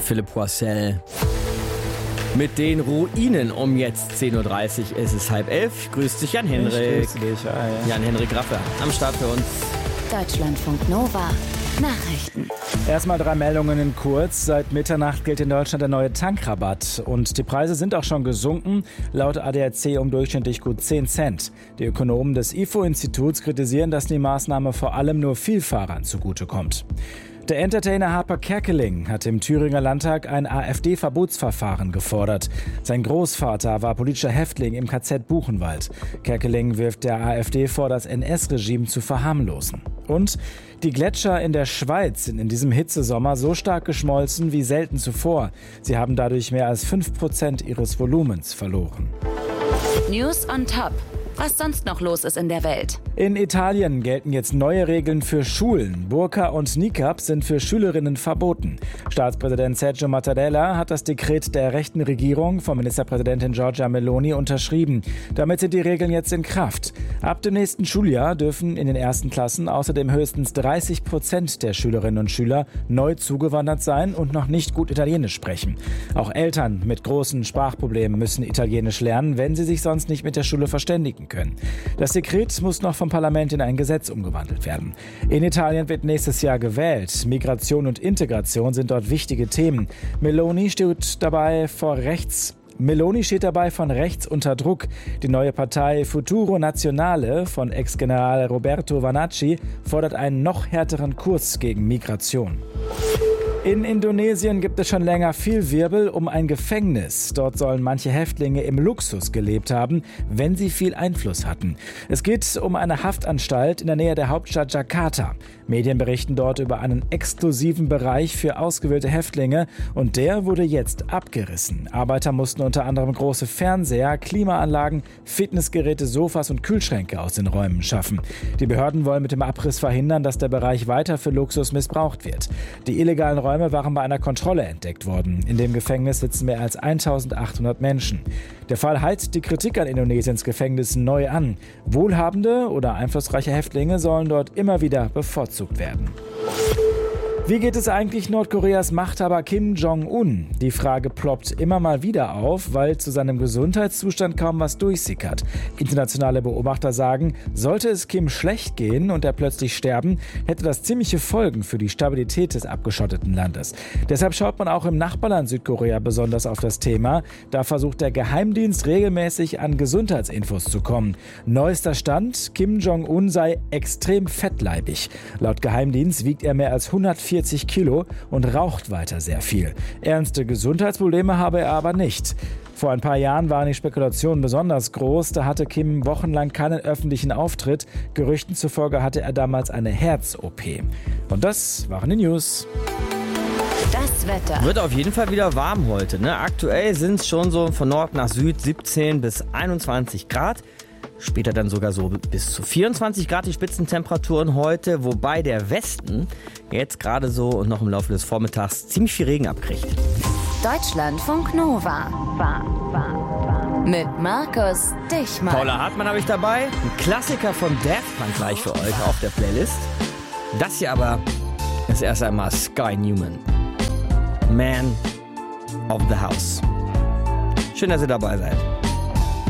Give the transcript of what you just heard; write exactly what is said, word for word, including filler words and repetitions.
Philipp Poissel. Mit den Ruinen um jetzt zehn Uhr dreißig ist es halb elf. Grüßt dich Jan-Henrik. Ich grüße dich, ja, ja. Jan-Henrik Raffe am Start für uns. Deutschlandfunk Nova. Nachrichten. Erstmal drei Meldungen in kurz. Seit Mitternacht gilt in Deutschland der neue Tankrabatt. Und die Preise sind auch schon gesunken, laut A D A C um durchschnittlich gut zehn Cent. Die Ökonomen des I F O-Instituts kritisieren, dass die Maßnahme vor allem nur Vielfahrern zugutekommt. Der Entertainer Harper Kerkeling hat im Thüringer Landtag ein AfD-Verbotsverfahren gefordert. Sein Großvater war politischer Häftling im K Z Buchenwald. Kerkeling wirft der AfD vor, das N S-Regime zu verharmlosen. Und die Gletscher in der Schweiz sind in diesem Hitzesommer so stark geschmolzen wie selten zuvor. Sie haben dadurch mehr als fünf Prozent ihres Volumens verloren. News on Top. Was sonst noch los ist in der Welt. In Italien gelten jetzt neue Regeln für Schulen. Burka und Niqab sind für Schülerinnen verboten. Staatspräsident Sergio Mattarella hat das Dekret der rechten Regierung von Ministerpräsidentin Giorgia Meloni unterschrieben. Damit sind die Regeln jetzt in Kraft. Ab dem nächsten Schuljahr dürfen in den ersten Klassen außerdem höchstens dreißig Prozent der Schülerinnen und Schüler neu zugewandert sein und noch nicht gut Italienisch sprechen. Auch Eltern mit großen Sprachproblemen müssen Italienisch lernen, wenn sie sich sonst nicht mit der Schule verständigen können. Das Dekret muss noch vom Parlament in ein Gesetz umgewandelt werden. In Italien wird nächstes Jahr gewählt. Migration und Integration sind dort wichtige Themen. Meloni steht dabei vor rechts Meloni steht dabei von rechts unter Druck. Die neue Partei Futuro Nazionale von Ex-General Roberto Vanacci fordert einen noch härteren Kurs gegen Migration. In Indonesien gibt es schon länger viel Wirbel um ein Gefängnis. Dort sollen manche Häftlinge im Luxus gelebt haben, wenn sie viel Einfluss hatten. Es geht um eine Haftanstalt in der Nähe der Hauptstadt Jakarta. Medien berichten dort über einen exklusiven Bereich für ausgewählte Häftlinge und der wurde jetzt abgerissen. Arbeiter mussten unter anderem große Fernseher, Klimaanlagen, Fitnessgeräte, Sofas und Kühlschränke aus den Räumen schaffen. Die Behörden wollen mit dem Abriss verhindern, dass der Bereich weiter für Luxus missbraucht wird. Die illegalen Räume waren bei einer Kontrolle entdeckt worden. In dem Gefängnis sitzen mehr als eintausendachthundert Menschen. Der Fall heizt die Kritik an Indonesiens Gefängnissen neu an. Wohlhabende oder einflussreiche Häftlinge sollen dort immer wieder bevorzugt werden. Wie geht es eigentlich Nordkoreas Machthaber Kim Jong-un? Die Frage ploppt immer mal wieder auf, weil zu seinem Gesundheitszustand kaum was durchsickert. Internationale Beobachter sagen, sollte es Kim schlecht gehen und er plötzlich sterben, hätte das ziemliche Folgen für die Stabilität des abgeschotteten Landes. Deshalb schaut man auch im Nachbarland Südkorea besonders auf das Thema. Da versucht der Geheimdienst regelmäßig an Gesundheitsinfos zu kommen. Neuester Stand, Kim Jong-un sei extrem fettleibig. Laut Geheimdienst wiegt er mehr als hundertvierzig Kilo und raucht weiter sehr viel. Ernste Gesundheitsprobleme habe er aber nicht. Vor ein paar Jahren waren die Spekulationen besonders groß. Da hatte Kim wochenlang keinen öffentlichen Auftritt. Gerüchten zufolge hatte er damals eine Herz-O P. Und das waren die News. Das Wetter. Wird auf jeden Fall wieder warm heute, ne? Aktuell sind es schon so von Nord nach Süd siebzehn bis einundzwanzig Grad. Später dann sogar so bis zu vierundzwanzig Grad die Spitzentemperaturen heute, wobei der Westen jetzt gerade so und noch im Laufe des Vormittags ziemlich viel Regen abkriegt. Deutschlandfunk Nova. War, war, war. Mit Markus Dichmann. Paula Hartmann habe ich dabei. Ein Klassiker von Daft Punk gleich für euch auf der Playlist. Das hier aber ist erst einmal Sky Newman. Man of the House. Schön, dass ihr dabei seid.